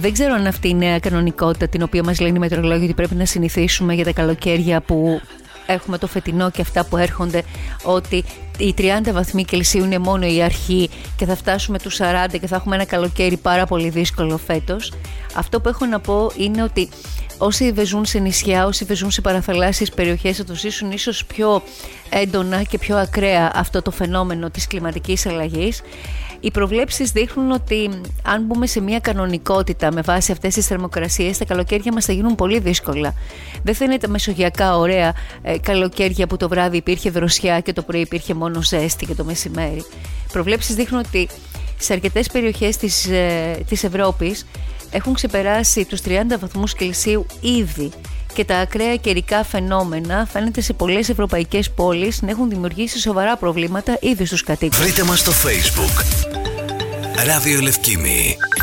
Δεν ξέρω αν αυτή είναι η νέα κανονικότητα την οποία μας λένε οι μετεωρολόγοι ότι πρέπει να συνηθίσουμε για τα καλοκαίρια που έχουμε το φετινό και αυτά που έρχονται, ότι οι 30 βαθμοί Κελσίου είναι μόνο η αρχή και θα φτάσουμε τους 40 και θα έχουμε ένα καλοκαίρι πάρα πολύ δύσκολο φέτος. Αυτό που έχω να πω είναι ότι όσοι ζουν σε νησιά, όσοι ζουν σε παραθαλάσσιες περιοχές θα το ζήσουν ίσως πιο έντονα και πιο ακραία αυτό το φαινόμενο της κλιματικής αλλαγής. Οι προβλέψεις δείχνουν ότι αν μπούμε σε μια κανονικότητα με βάση αυτές τις θερμοκρασίες, τα καλοκαίρια μας θα γίνουν πολύ δύσκολα. Δεν θα είναι τα μεσογειακά ωραία καλοκαίρια που το βράδυ υπήρχε δροσιά και το πρωί υπήρχε μόνο ζέστη και το μεσημέρι. Οι προβλέψεις δείχνουν ότι σε αρκετές περιοχές της Ευρώπης έχουν ξεπεράσει τους 30 βαθμούς Κελσίου ήδη και τα ακραία καιρικά φαινόμενα φαίνεται σε πολλές ευρωπαϊκές πόλεις να έχουν δημιουργήσει σοβαρά προβλήματα ήδη στους κατοίκους. Βρείτε μας στο Facebook Ράδιο Λευκήμη.